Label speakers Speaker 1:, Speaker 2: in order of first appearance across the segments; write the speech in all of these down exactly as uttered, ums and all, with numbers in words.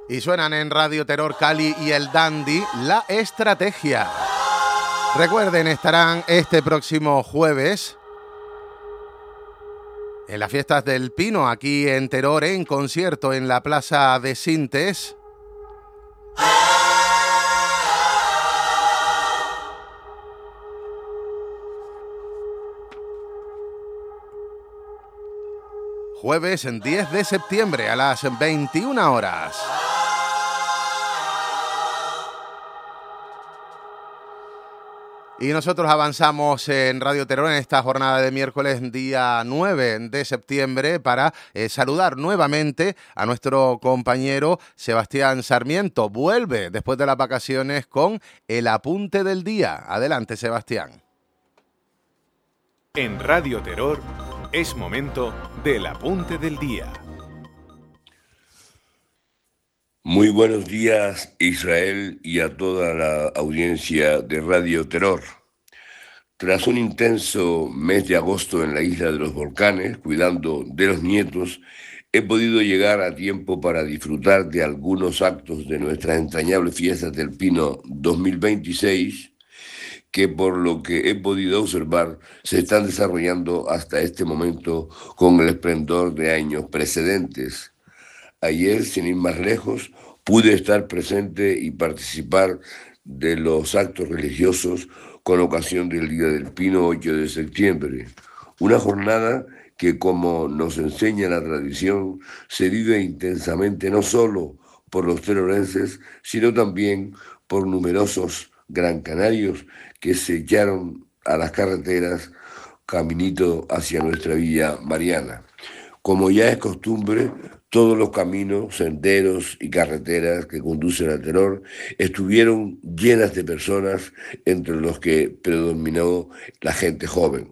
Speaker 1: Y suenan en Radio Terror Cali y el Dandy, La Estrategia. Recuerden, estarán este próximo jueves en las fiestas del Pino, aquí en Teror, en concierto en la Plaza de Sintes. Jueves diez de septiembre a las veintiuna horas. Y nosotros avanzamos en Radio Terror en esta jornada de miércoles, día nueve de septiembre, para eh, saludar nuevamente a nuestro compañero Sebastián Sarmiento. Vuelve después de las vacaciones con el apunte del día. Adelante, Sebastián.
Speaker 2: En Radio Terror es momento del apunte del día.
Speaker 3: Muy buenos días, Israel, y a toda la audiencia de Radio Terror. Tras un intenso mes de agosto en la isla de los volcanes, cuidando de los nietos, he podido llegar a tiempo para disfrutar de algunos actos de nuestras entrañables fiestas del Pino dos mil veintiséis, que por lo que he podido observar se están desarrollando hasta este momento con el esplendor de años precedentes. Ayer, sin ir más lejos, pude estar presente y participar de los actos religiosos con ocasión del Día del Pino ocho de septiembre. Una jornada que, como nos enseña la tradición, se vive intensamente no solo por los terorenses, sino también por numerosos gran canarios que se echaron a las carreteras caminito hacia nuestra Villa Mariana. Como ya es costumbre, todos los caminos, senderos y carreteras que conducen al Terror estuvieron llenas de personas, entre los que predominó la gente joven.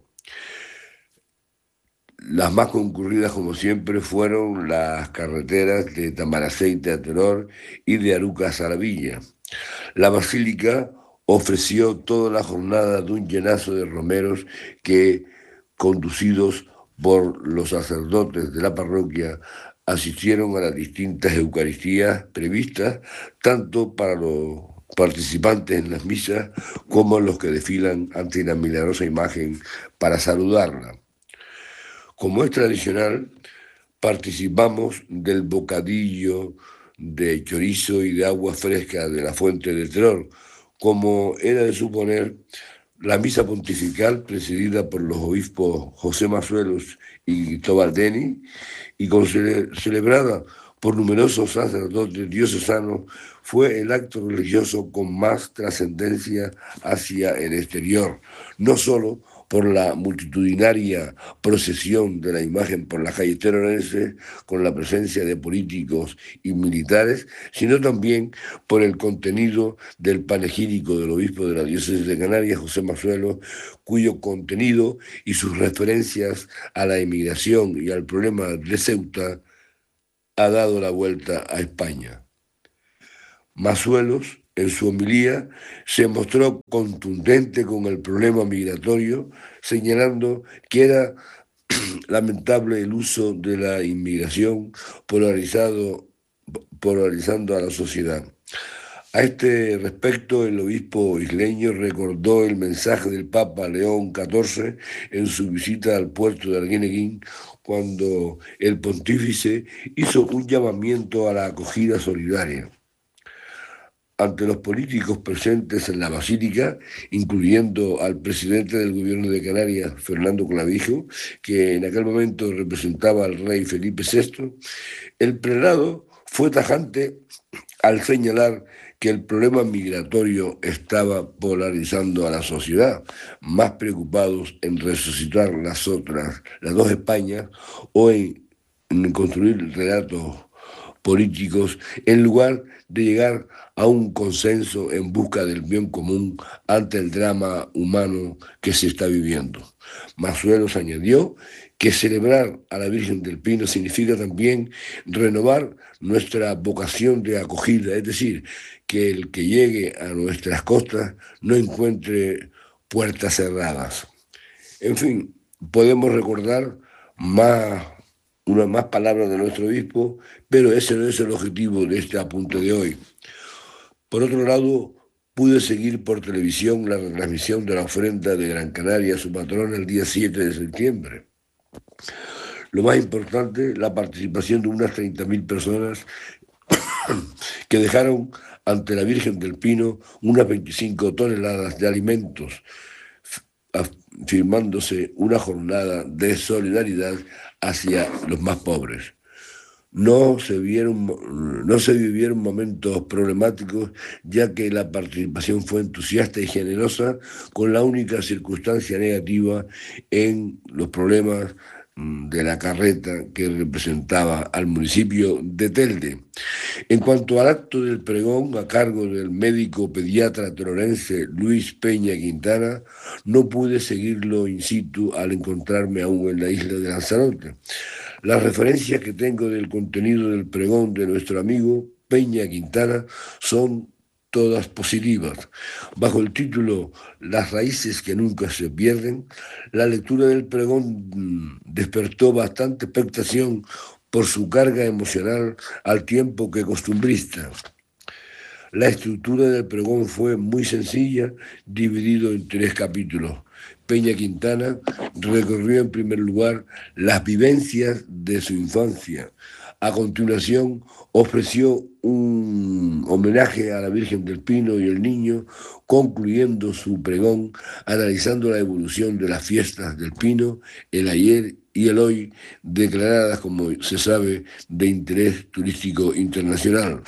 Speaker 3: Las más concurridas, como siempre, fueron las carreteras de Tamaraceite a Terror y de Arucas a la Villa. La Basílica ofreció toda la jornada de un llenazo de romeros que, conducidos por los sacerdotes de la parroquia, asistieron a las distintas eucaristías previstas, tanto para los participantes en las misas como los que desfilan ante la milagrosa imagen para saludarla. Como es tradicional, participamos del bocadillo de chorizo y de agua fresca de la Fuente del Terror. Como era de suponer, la misa pontifical, presidida por los obispos José Mazuelos y Cristóbal Deni, y con cele- celebrada por numerosos sacerdotes diocesanos, fue el acto religioso con más trascendencia hacia el exterior, no solo por la multitudinaria procesión de la imagen por las calles terorenses, con la presencia de políticos y militares, sino también por el contenido del panegírico del obispo de la diócesis de Canarias, José Mazuelo, cuyo contenido y sus referencias a la inmigración y al problema de Ceuta ha dado la vuelta a España. Mazuelos, en su homilía, se mostró contundente con el problema migratorio, señalando que era lamentable el uso de la inmigración polarizado, polarizando a la sociedad. A este respecto, el obispo isleño recordó el mensaje del Papa León catorce en su visita al puerto de Arguineguín, cuando el pontífice hizo un llamamiento a la acogida solidaria. Ante los políticos presentes en la Basílica, incluyendo al presidente del gobierno de Canarias, Fernando Clavijo, que en aquel momento representaba al rey Felipe sexto, el prelado fue tajante al señalar que el problema migratorio estaba polarizando a la sociedad, más preocupados en resucitar las otras, las dos Españas, o en, en construir relatos políticos, en lugar de llegar a un consenso en busca del bien común ante el drama humano que se está viviendo. Mazuelos añadió que celebrar a la Virgen del Pino significa también renovar nuestra vocación de acogida, es decir, que el que llegue a nuestras costas no encuentre puertas cerradas. En fin, podemos recordar más unas más palabras de nuestro obispo, pero ese no es el objetivo de este apunte de hoy. Por otro lado, pude seguir por televisión la retransmisión de la ofrenda de Gran Canaria a su patrona el día siete de septiembre. Lo más importante, la participación de unas treinta mil personas que dejaron ante la Virgen del Pino unas veinticinco toneladas de alimentos, firmándose una jornada de solidaridad hacia los más pobres. No se, vieron, no se vivieron momentos problemáticos, ya que la participación fue entusiasta y generosa, con la única circunstancia negativa en los problemas de la carreta que representaba al municipio de Telde. En cuanto al acto del pregón a cargo del médico pediatra toronense Luis Peña Quintana, no pude seguirlo in situ al encontrarme aún en la isla de Lanzarote. Las referencias que tengo del contenido del pregón de nuestro amigo Peña Quintana son todas positivas. Bajo el título Las raíces que nunca se pierden, la lectura del pregón despertó bastante expectación por su carga emocional al tiempo que costumbrista. La estructura del pregón fue muy sencilla, dividido en tres capítulos. Peña Quintana recorrió en primer lugar las vivencias de su infancia. A continuación, ofreció un homenaje a la Virgen del Pino y el Niño, concluyendo su pregón analizando la evolución de las fiestas del Pino, el ayer y el hoy, declaradas, como se sabe, de interés turístico internacional.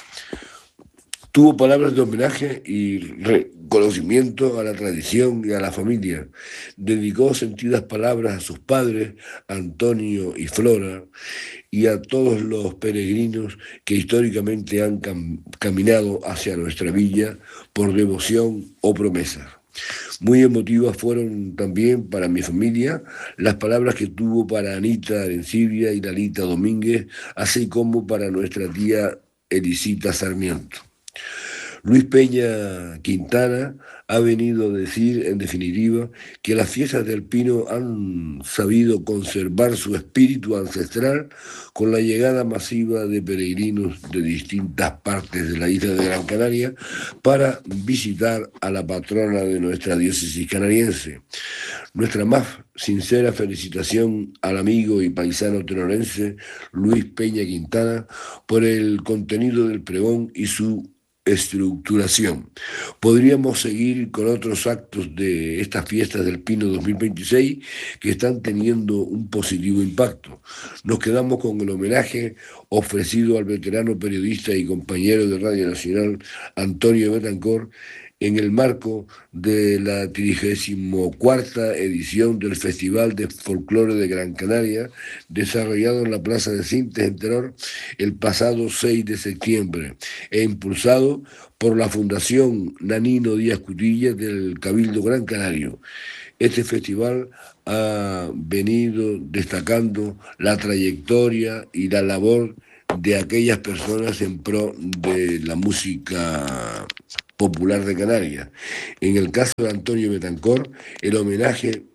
Speaker 3: Tuvo palabras de homenaje y reconocimiento a la tradición y a la familia. Dedicó sentidas palabras a sus padres, Antonio y Flora, y a todos los peregrinos que históricamente han cam- caminado hacia nuestra villa por devoción o promesa. Muy emotivas fueron también para mi familia las palabras que tuvo para Anita Arencibia y Lalita Domínguez, así como para nuestra tía Elisita Sarmiento. Luis Peña Quintana ha venido a decir, en definitiva, que las fiestas del Pino han sabido conservar su espíritu ancestral con la llegada masiva de peregrinos de distintas partes de la isla de Gran Canaria para visitar a la patrona de nuestra diócesis canariense. Nuestra más sincera felicitación al amigo y paisano toronense Luis Peña Quintana por el contenido del pregón y su estructuración. Podríamos seguir con otros actos de estas fiestas del Pino dos mil veintiséis que están teniendo un positivo impacto. Nos quedamos con el homenaje ofrecido al veterano periodista y compañero de Radio Nacional Antonio Betancor en el marco de la trigésima cuarta edición del Festival de Folclore de Gran Canaria, desarrollado en la Plaza de Sintes en Teror el pasado seis de septiembre e impulsado por la Fundación Nanino Díaz Cutilla del Cabildo Gran Canario. Este festival ha venido destacando la trayectoria y la labor de aquellas personas en pro de la música popular de Canarias. En el caso de Antonio Betancor, el homenaje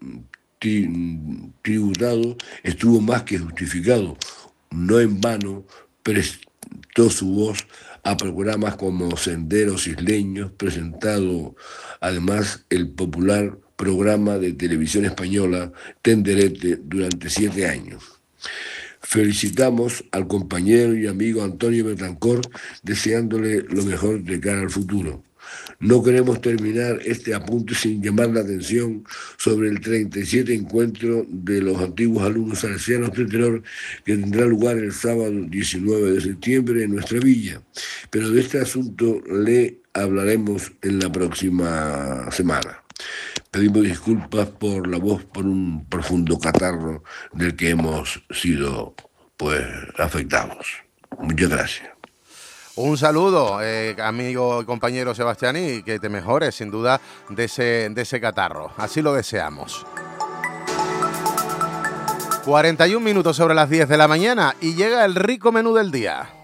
Speaker 3: tri- tributado estuvo más que justificado. No en vano prestó su voz a programas como Senderos Isleños, presentado además el popular programa de televisión española Tenderete durante siete años. Felicitamos al compañero y amigo Antonio Betancor, deseándole lo mejor de cara al futuro. No queremos terminar este apunte sin llamar la atención sobre el treinta y siete encuentro de los antiguos alumnos salesianos de Teror que tendrá lugar el sábado diecinueve de septiembre en nuestra villa. Pero de este asunto le hablaremos en la próxima semana. Pedimos disculpas por la voz, por un profundo catarro del que hemos sido pues afectados. Muchas gracias.
Speaker 1: Un saludo, eh, amigo y compañero Sebastián, y que te mejores, sin duda, de ese, de ese catarro. Así lo deseamos. cuarenta y un minutos sobre las diez de la mañana y llega el rico menú del día.